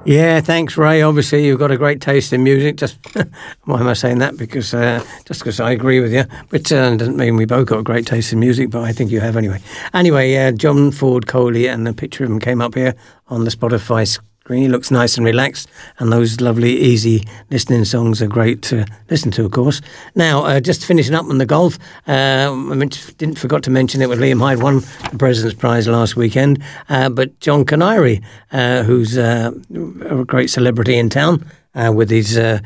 Yeah, thanks, Ray. Obviously, you've got a great taste in music. Just why am I saying that? Because just because I agree with you, but doesn't mean we both got a great taste in music. But I think you have anyway. Anyway, John Ford Coley, and the picture of him came up here on the Spotify screen. He looks nice and relaxed, and those lovely, easy listening songs are great to listen to, of course. Now, just finishing up on the golf, I forgot to mention it, with Liam Hyde won the President's Prize last weekend, but John Canary, who's a great celebrity in town, with he's out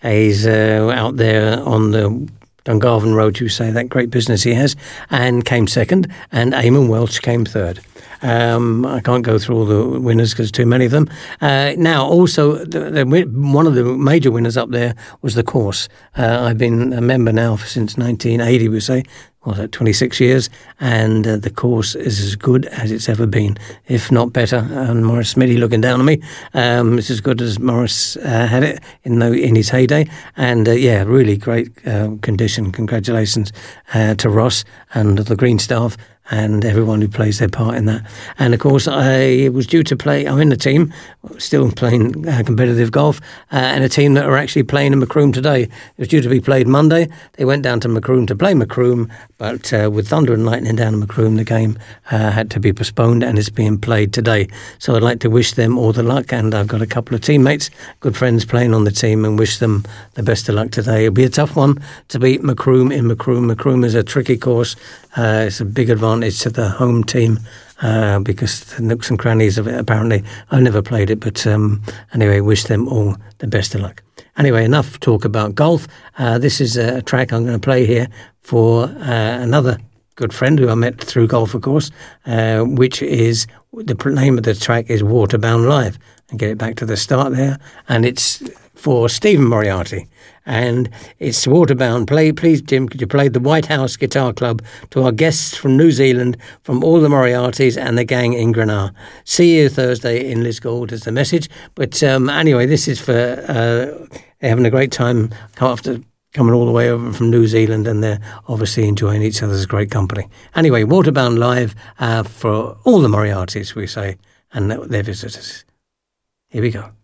there on the Dungarvan Road, you say, that great business he has, and came second, and Eamon Welch came third. I can't go through all the winners because too many of them. Now, also, one of the major winners up there was the course. I've been a member now since 1980, we say. Well, 26 years, and the course is as good as it's ever been, if not better. And Maurice Smitty looking down on me. It's as good as Maurice had it in his heyday. And really great condition. Congratulations to Ross and the Green staff and everyone who plays their part in that. And of course, I was due to play. I'm in the team, still playing competitive golf, and a team that are actually playing in Macroom today. It was due to be played Monday. They went down to Macroom to play Macroom, but with thunder and lightning down in Macroom, the game had to be postponed, and it's being played today. So I'd like to wish them all the luck, and I've got a couple of teammates, good friends playing on the team, and wish them the best of luck today. It'll be a tough one to beat Macroom in Macroom. Macroom is a tricky course. It's a big advantage to the home team because the nooks and crannies of it, apparently. I've never played it, but anyway, wish them all the best of luck. Anyway, enough talk about golf. This is a track I'm going to play here for another good friend who I met through golf, of course, which is, the name of the track is Waterbound Live. And get it back to the start there. And it's for Stephen Moriarty. And it's Waterbound. Please, Jim, could you play the White House Guitar Club to our guests from New Zealand, from all the Moriartys and the gang in Granada. See you Thursday in Lisgold is the message. But anyway, this is for having a great time after coming all the way over from New Zealand, and they're obviously enjoying each other's great company. Anyway, Waterbound Live for all the Moriartys, we say, and their visitors. Here we go.